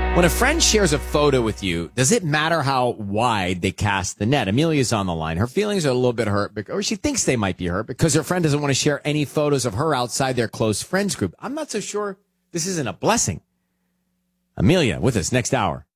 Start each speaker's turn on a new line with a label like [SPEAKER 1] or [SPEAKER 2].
[SPEAKER 1] When a friend shares a photo with you, does it matter how wide they cast the net? Amelia's on the line. Her feelings are a little bit hurt, or she thinks they might be hurt because her friend doesn't want to share any photos of her outside their close friends group. I'm not so sure this isn't a blessing. Amelia with us next hour.